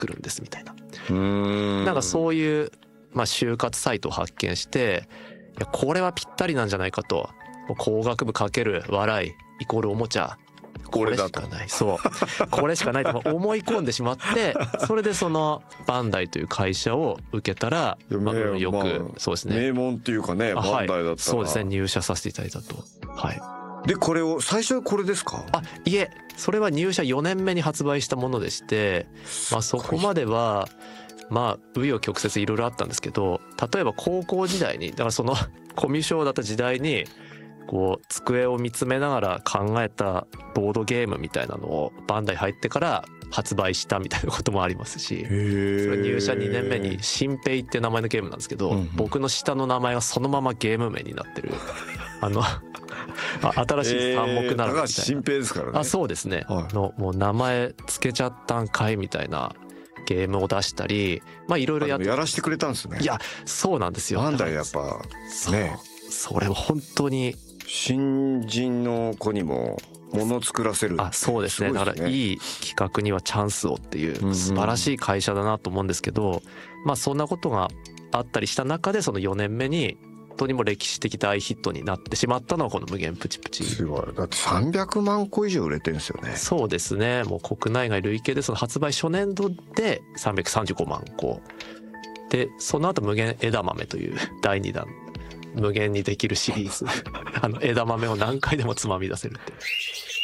作るんですみたいな、なんかそういう、就活サイトを発見して、いやこれはぴったりなんじゃないかと。工学部×笑いイコールおもちゃ、これしかない、そうこれしかないと思い込んでしまって、それでそのバンダイという会社を受けたら、よくそうですね、 名門っていうかね、バンダイだったら、 そうですね、入社させていただいたと。 でこれを最初これですか？ いえ、それは入社4年目に発売したものでして、そこまでは紆余曲折いろいろあったんですけど、例えば高校時代に、だからそのコミュ障だった時代にこう机を見つめながら考えたボードゲームみたいなのをバンダイ入ってから発売したみたいなこともありますし、それ入社2年目に新平っていう名前のゲームなんですけど、僕の下の名前がそのままゲーム名になってる新しい三目並びみたいな、 高橋新平ですからね。 そうですね、のもう名前つけちゃったんかいみたいなゲームを出したり、いろいろやらせてくれたんですね。 いやそうなんですよ。 バンダイやっぱね、 それは本当に新人の子にももの作らせる。 そうですね。だからいい企画にはチャンスをっていう素晴らしい会社だなと思うんですけど、そんなことがあったりした中で、その4年目に本当にも歴史的大ヒットになってしまったのはこの無限プチプチ。 すごい。だって300万個以上売れてるんですよね。 そうですね。もう国内外累計でその発売初年度で335万個で、その後無限枝豆という第2弾、無限にできるシリーズ枝豆を何回でもつまみ出せるって。